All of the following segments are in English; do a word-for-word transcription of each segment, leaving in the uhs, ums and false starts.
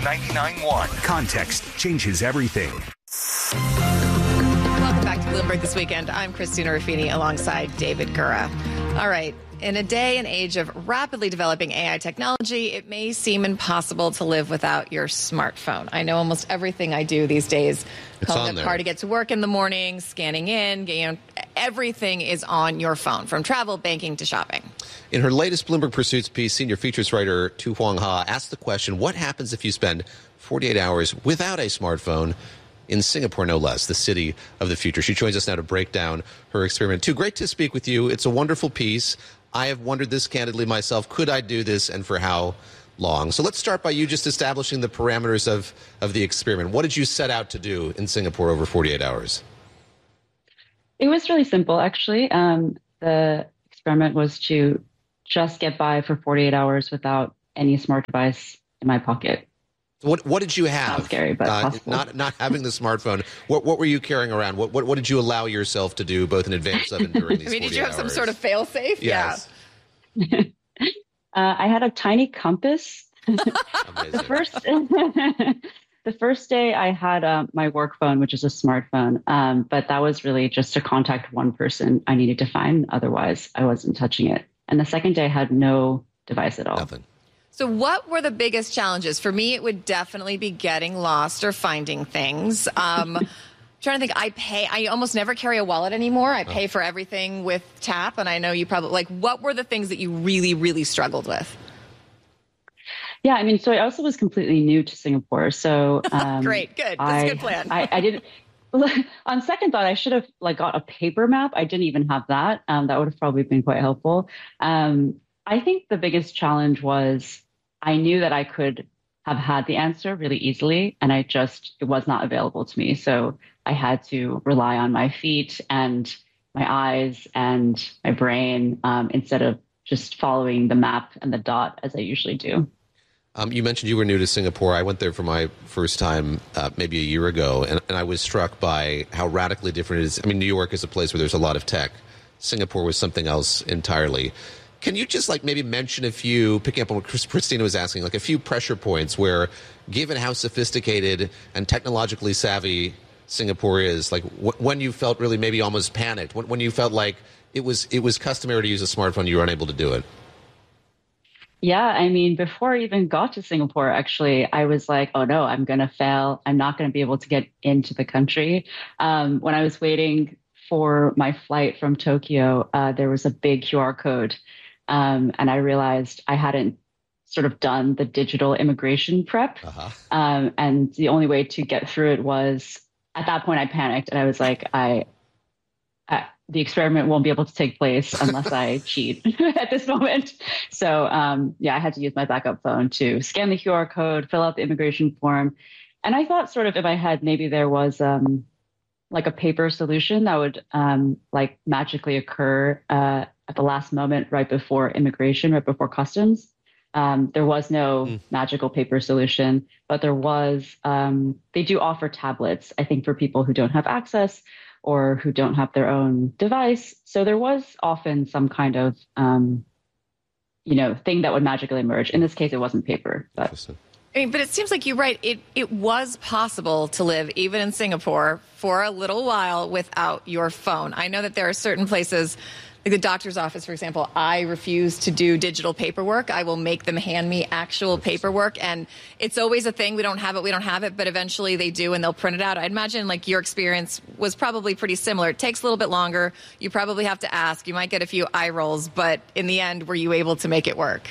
ninety-nine point one. Context changes everything. Welcome back to Bloomberg This Weekend. I'm Christina Ruffini alongside David Gura. All right. In a day and age of rapidly developing A I technology, it may seem impossible to live without your smartphone. I know almost everything I do these days, calling the car to get to work in the morning, scanning in, you know, everything is on your phone, from travel, banking to shopping. In her latest Bloomberg Pursuits piece, senior features writer Tu Huang Ha asked the question, what happens if you spend forty-eight hours without a smartphone in Singapore, no less, the city of the future? She joins us now to break down her experiment. Tu, great to speak with you. It's a wonderful piece. I have wondered this candidly myself. Could I do this, and for how long? So let's start by you just establishing the parameters of, of the experiment. What did you set out to do in Singapore over forty-eight hours? It was really simple, actually. Um, the experiment was to just get by for forty-eight hours without any smart device in my pocket. What what did you have? Not scary, but uh, possible. Not not having the smartphone. What what were you carrying around? What what what did you allow yourself to do, both in advance of and during these? I mean, did you have hours? some sort of fail-safe? Yes. Yeah. uh, I had a tiny compass. the first the first day I had uh, my work phone, which is a smartphone, um, but that was really just to contact one person I needed to find. Otherwise, I wasn't touching it. And the second day I had no device at all. Nothing. So what were the biggest challenges? For me, it would definitely be getting lost or finding things. Um, I'm trying to think, I pay, I almost never carry a wallet anymore. I pay oh. for everything with Tap. And I know you probably, like, what were the things that you really, really struggled with? Yeah, I mean, so I also was completely new to Singapore. So um, great, good. That's I, a good plan. I, I didn't, on second thought, I should have like got a paper map. I didn't even have that. Um, that would have probably been quite helpful. Um, I think the biggest challenge was I knew that I could have had the answer really easily, and I just, it was not available to me. So I had to rely on my feet and my eyes and my brain um, instead of just following the map and the dot as I usually do. Um, you mentioned you were new to Singapore. I went there for my first time uh, maybe a year ago, and, and I was struck by how radically different it is. I mean, New York is a place where there's a lot of tech. Singapore was something else entirely. Can you just like maybe mention a few, picking up on what Christina was asking, like a few pressure points where, given how sophisticated and technologically savvy Singapore is, like wh- when you felt really maybe almost panicked, when, when you felt like it was it was customary to use a smartphone, you were unable to do it? Yeah, I mean, before I even got to Singapore, actually, I was like, oh no, I'm going to fail. I'm not going to be able to get into the country. Um, when I was waiting for my flight from Tokyo, uh, there was a big Q R code. Um, and I realized I hadn't sort of done the digital immigration prep. Uh-huh. Um, and the only way to get through it was, at that point, I panicked. And I was like, I, I the experiment won't be able to take place unless I cheat at this moment. So, um, yeah, I had to use my backup phone to scan the Q R code, fill out the immigration form. And I thought sort of in my head, maybe there was um, like a paper solution that would um, like magically occur uh, at the last moment, right before immigration, right before customs. Um, there was no mm. magical paper solution, but there was, um, they do offer tablets, I think, for people who don't have access or who don't have their own device. So there was often some kind of, um, you know, thing that would magically emerge. In this case, it wasn't paper. But. I mean, but it seems like you're right. It it was possible to live, even in Singapore, for a little while without your phone. I know that there are certain places, like the doctor's office, for example, I refuse to do digital paperwork. I will make them hand me actual paperwork. And it's always a thing. We don't have it. We don't have it. But eventually they do, and they'll print it out. I'd imagine like your experience was probably pretty similar. It takes a little bit longer. You probably have to ask. You might get a few eye rolls. But in the end, were you able to make it work?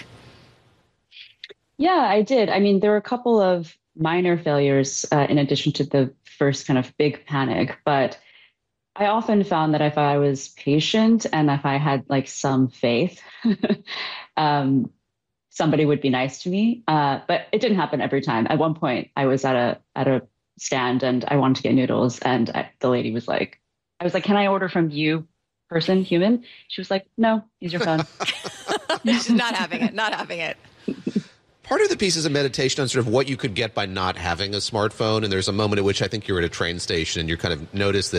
Yeah, I did. I mean, there were a couple of minor failures uh, in addition to the first kind of big panic. But I often found that if I was patient and if I had like some faith, um, somebody would be nice to me. Uh, but it didn't happen every time. At one point, I was at a at a stand and I wanted to get noodles, and I, the lady was like, "I was like, can I order from you, person, human?" She was like, "No, use your phone." Not having it. Not having it. Part of the piece is a meditation on sort of what you could get by not having a smartphone. And there's a moment at which I think you're at a train station and you kind of notice that,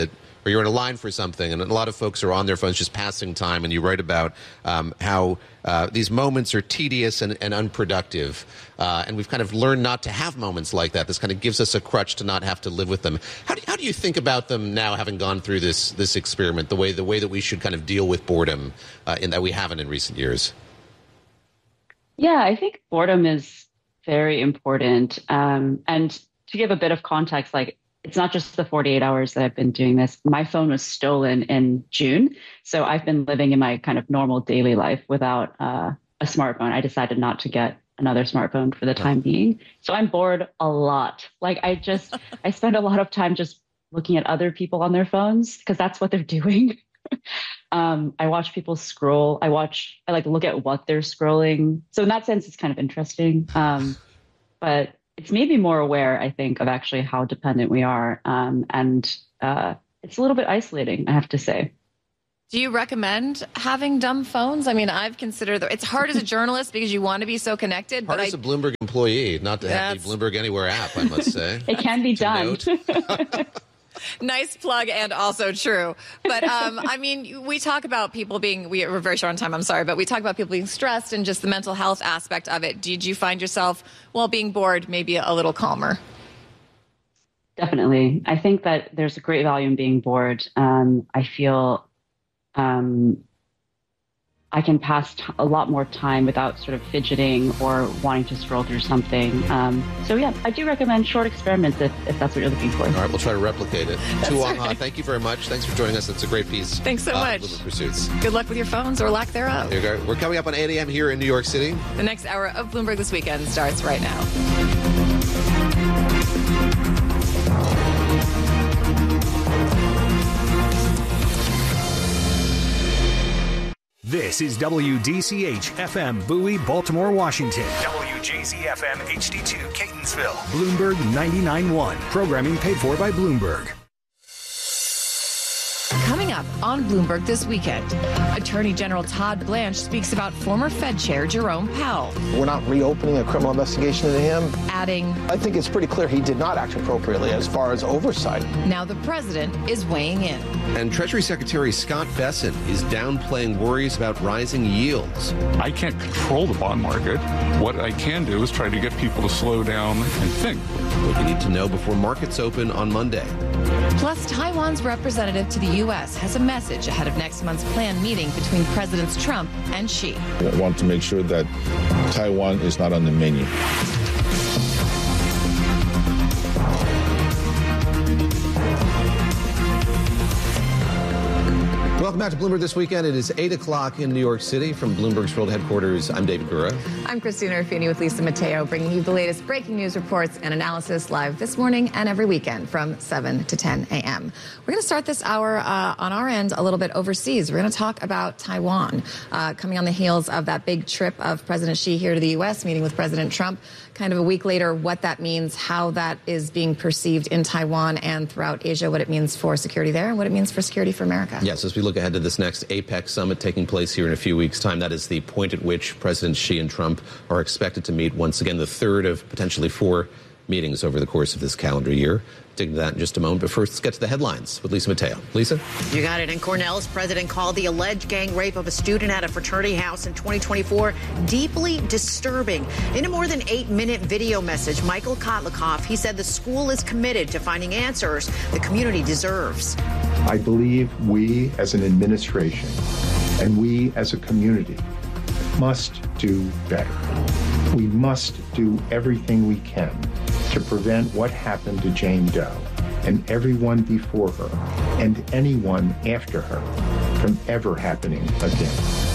or you're in a line for something, and a lot of folks are on their phones just passing time, and you write about um, how uh, these moments are tedious and, and unproductive. Uh, and we've kind of learned not to have moments like that. This kind of gives us a crutch to not have to live with them. How do, how do you think about them now, having gone through this this experiment, the way the way that we should kind of deal with boredom uh, in that we haven't in recent years? Yeah, I think boredom is very important. Um, and to give a bit of context, like it's not just the forty-eight hours that I've been doing this. My phone was stolen in June. So I've been living in my kind of normal daily life without uh, a smartphone. I decided not to get another smartphone for the time being. So I'm bored a lot. Like I just, I spend a lot of time just looking at other people on their phones because that's what they're doing. um, I watch people scroll. I watch, I like look at what they're scrolling. So in that sense, it's kind of interesting. Um, but it's made me more aware, I think, of actually how dependent we are. Um, and uh, it's a little bit isolating, I have to say. Do you recommend having dumb phones? I mean, I've considered it's hard as a journalist because you want to be so connected. Hard but as I, a Bloomberg employee, not to have the Bloomberg Anywhere app, I must say. It can be done. Nice plug and also true. But, um, I mean, we talk about people being, we, we're very short on time, I'm sorry, but we talk about people being stressed and just the mental health aspect of it. Did you find yourself, while being bored, maybe a little calmer? Definitely. I think that there's a great value in being bored. Um, I feel um, I can pass t- a lot more time without sort of fidgeting or wanting to scroll through something. Um, so, yeah, I do recommend short experiments if, if that's what you're looking for. All right, we'll try to replicate it. That's Tu right. Anh Ha, thank you very much. Thanks for joining us. It's a great piece. Thanks so uh, much. Bloomberg Pursuits. Good luck with your phones or lack thereof. There you go. We're coming up on eight a.m. here in New York City. The next hour of Bloomberg This Weekend starts right now. This is W D C H F M Bowie, Baltimore, Washington. W J Z F M H D two Catonsville. Bloomberg ninety-nine point one. Programming paid for by Bloomberg. Coming up on Bloomberg This Weekend, Attorney General Todd Blanche speaks about former Fed Chair Jerome Powell. We're not reopening a criminal investigation into him. Adding, I think it's pretty clear he did not act appropriately as far as oversight. Now the president is weighing in. And Treasury Secretary Scott Bessent is downplaying worries about rising yields. I can't control the bond market. What I can do is try to get people to slow down and think. What you need to know before markets open on Monday. Plus, Taiwan's representative to the U S has a message ahead of next month's planned meeting between Presidents Trump and Xi. I want to make sure that Taiwan is not on the menu. Welcome back to Bloomberg This Weekend. It is eight o'clock in New York City. From Bloomberg's World Headquarters, I'm David Gura. I'm Christina Ruffini with Lisa Mateo, bringing you the latest breaking news reports and analysis live this morning and every weekend from seven to ten a.m. We're going to start this hour uh, on our end a little bit overseas. We're going to talk about Taiwan, uh, coming on the heels of that big trip of President Xi here to the U S, meeting with President Trump. Kind of a week later, what that means, how that is being perceived in Taiwan and throughout Asia, what it means for security there and what it means for security for America. Yes, as we look ahead to this next APEC summit taking place here in a few weeks' time, that is the point at which Presidents Xi and Trump are expected to meet once again, the third of potentially four meetings over the course of this calendar year. Dig into that in just a moment. But first, let's get to the headlines with Lisa Mateo. Lisa? You got it. And Cornell's president called the alleged gang rape of a student at a fraternity house in twenty twenty-four deeply disturbing. In a more than eight-minute video message, Michael Kotlikoff, he said the school is committed to finding answers the community deserves. I believe we as an administration and we as a community must do better. We must do everything we can to prevent what happened to Jane Doe and everyone before her and anyone after her from ever happening again.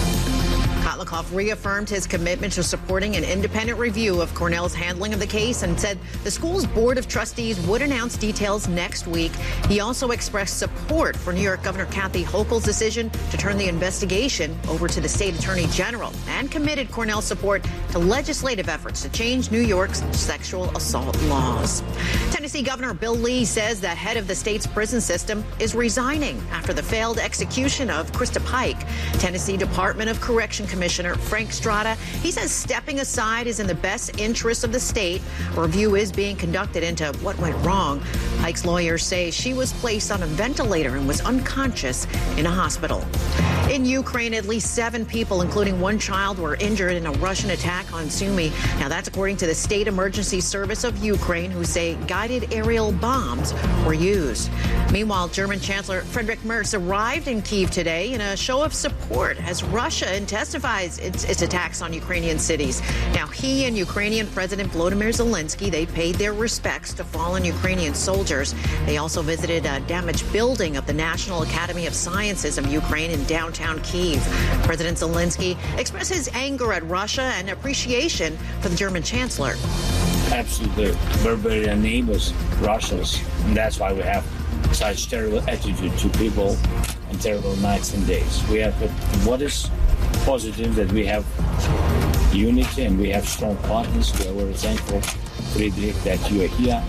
Kotlikoff reaffirmed his commitment to supporting an independent review of Cornell's handling of the case and said the school's board of trustees would announce details next week. He also expressed support for New York Governor Kathy Hochul's decision to turn the investigation over to the state attorney general and committed Cornell's support to legislative efforts to change New York's sexual assault laws. Tennessee Governor Bill Lee says the head of the state's prison system is resigning after the failed execution of Krista Pike. Tennessee Department of Correction Commissioner Frank Strada, he says stepping aside is in the best interest of the state. A review is being conducted into what went wrong. Ike's lawyers say she was placed on a ventilator and was unconscious in a hospital. In Ukraine, at least seven people, including one child, were injured in a Russian attack on Sumy. Now, that's according to the State Emergency Service of Ukraine, who say guided aerial bombs were used. Meanwhile, German Chancellor Friedrich Merz arrived in Kyiv today in a show of support as Russia intensifies its, its attacks on Ukrainian cities. Now, he and Ukrainian President Volodymyr Zelensky, they paid their respects to fallen Ukrainian soldiers. They also visited a damaged building of the National Academy of Sciences of Ukraine in downtown Kyiv. President Zelensky expressed his anger at Russia and appreciation for the German Chancellor. Absolutely. Barbarian neighbors, Russians, and that's why we have such terrible attitude to people and terrible nights and days. We have, what is positive that we have unity and we have strong partners. We are very thankful, Friedrich, that you are here.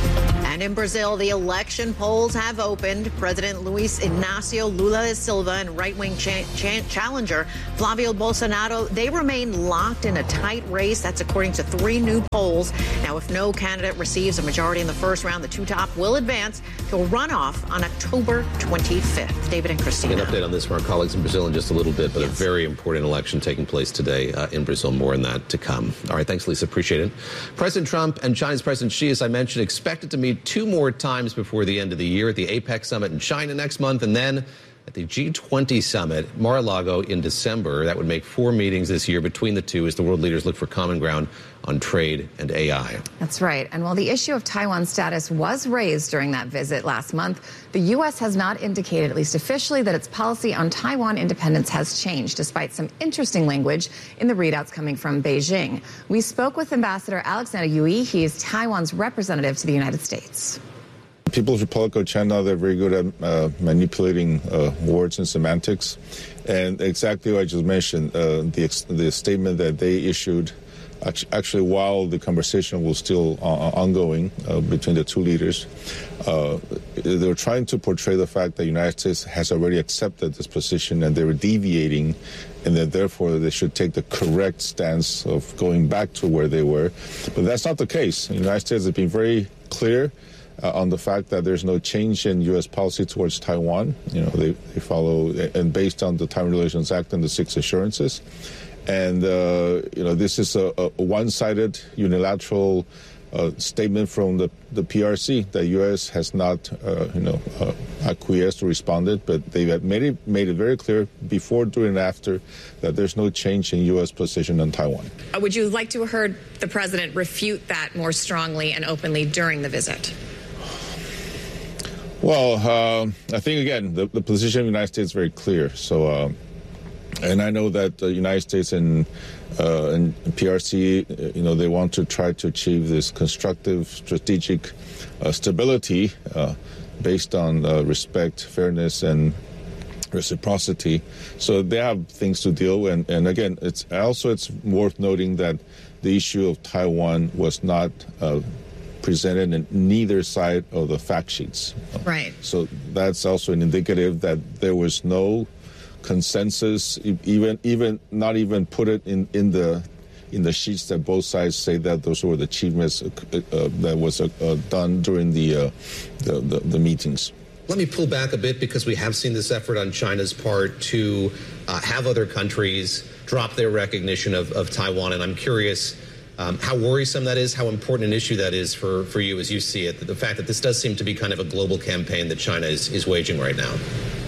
And in Brazil, the election polls have opened. President Luis Inácio Lula da Silva and right-wing cha- cha- challenger Flavio Bolsonaro, they remain locked in a tight race. That's according to three new polls. Now, if no candidate receives a majority in the first round, the two top will advance to a runoff on October twenty-fifth. David and Christina. An update on this from our colleagues in Brazil in just a little bit, but yes. A very important election taking place today uh, in Brazil. More on that to come. All right, thanks, Lisa. Appreciate it. President Trump and China's President Xi, as I mentioned, expected to meet two more times before the end of the year at the APEC summit in China next month, and then at the G twenty summit, Mar-a-Lago in December. That would make four meetings this year between the two as the world leaders look for common ground on trade and A I. That's right. And while the issue of Taiwan's status was raised during that visit last month, the U S has not indicated, at least officially, that its policy on Taiwan independence has changed, despite some interesting language in the readouts coming from Beijing. We spoke with Ambassador Alexander Yui. He is Taiwan's representative to the United States. People's Republic of China, they're very good at uh, manipulating uh, words and semantics. And exactly what I just mentioned, uh, the, the statement that they issued, actually while the conversation was still uh, ongoing uh, between the two leaders, uh, they were trying to portray the fact that the United States has already accepted this position and they were deviating, and that therefore they should take the correct stance of going back to where they were. But that's not the case. The United States has been very clear Uh, on the fact that there's no change in U S policy towards Taiwan. You know, they, they follow, and based on the Taiwan Relations Act and the six assurances. And, uh, you know, this is a, a one-sided unilateral uh, statement from the, the P R C that U S has not, uh, you know, uh, acquiesced or responded, but they have made it, made it very clear before, during, and after that there's no change in U S position on Taiwan. Uh, would you like to have heard the president refute that more strongly and openly during the visit? Well, uh, I think, again, the, the position of the United States is very clear. So, uh, and I know that the United States and, uh, and P R C, you know, they want to try to achieve this constructive, strategic uh, stability uh, based on uh, respect, fairness, and reciprocity. So they have things to deal with. And, and again, it's also it's worth noting that the issue of Taiwan was not uh, presented in neither side of the fact sheets. Right. So that's also an indicative that there was no consensus, even even not even put it in, in the in the sheets that both sides say that those were the achievements uh, uh, that was uh, uh, done during the, uh, the, the the meetings. Let me pull back a bit, because we have seen this effort on China's part to uh, have other countries drop their recognition of, of Taiwan, and I'm curious Um, how worrisome that is, how important an issue that is for, for you as you see it, the fact that this does seem to be kind of a global campaign that China is, is waging right now.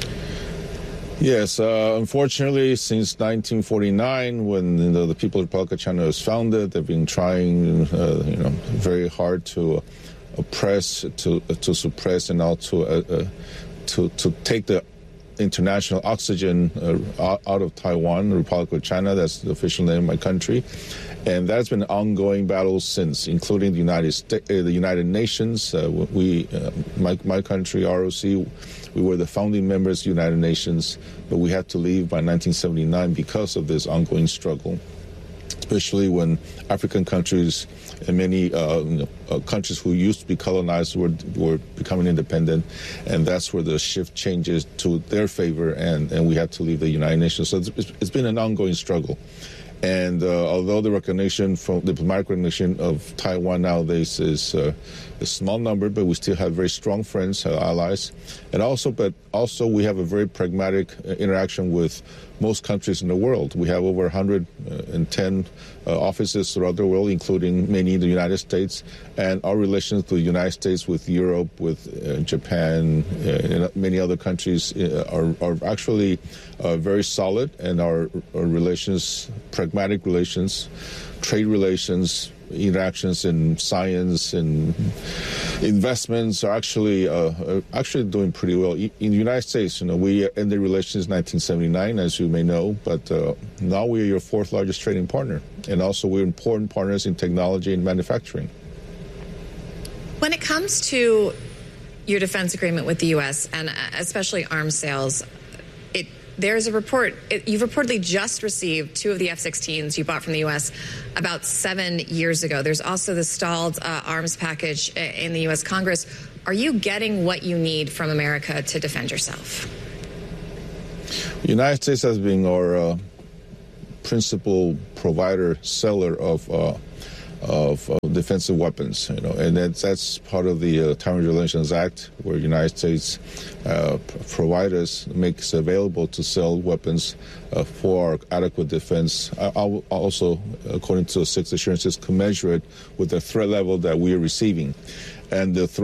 Yes, uh, unfortunately, since nineteen forty-nine, when you know, the People's Republic of China was founded, they've been trying uh, you know, very hard to oppress, to to suppress, and also uh, uh, to, to take the international oxygen uh, out of Taiwan, the Republic of China. That's the official name of my country. And that's been an ongoing battle since, including the United States, uh, the United Nations. Uh, we, uh, my, my country, R O C, we were the founding members of the United Nations, but we had to leave by nineteen seventy-nine because of this ongoing struggle, especially when African countries and many uh, you know, uh, countries who used to be colonized were, were becoming independent, and that's where the shift changes to their favor, and, and we had to leave the United Nations. So it's, it's been an ongoing struggle. And uh, although the recognition from diplomatic recognition of Taiwan nowadays is uh, a small number, but we still have very strong friends, uh, allies, and also, but also we have a very pragmatic uh, interaction with most countries in the world. We have over one hundred ten uh, offices throughout the world, including many in the United States, and our relations to the United States, with Europe, with uh, Japan, uh, and many other countries uh, are, are actually uh, very solid, and our, our relations, pragmatic relations, trade relations, interactions in science and investments are actually uh, actually doing pretty well. In the United States, you know, we ended relations in nineteen seventy-nine, as you may know, but uh, now we are your fourth largest trading partner, and also we're important partners in technology and manufacturing. When it comes to your defense agreement with the U S and especially arms sales, it there's a report, it, you've reportedly just received two of the F sixteens you bought from the U S about seven years ago. There's also the stalled uh, arms package in the U S Congress. Are you getting what you need from America to defend yourself? The United States has been our uh, principal provider, seller of uh, of uh, defensive weapons, you know, and that's, that's part of the uh, Taiwan Relations Act, where the United States uh, providers makes available to sell weapons uh, for our adequate defense. I, I also, according to six assurances, commensurate with the threat level that we are receiving, and the threat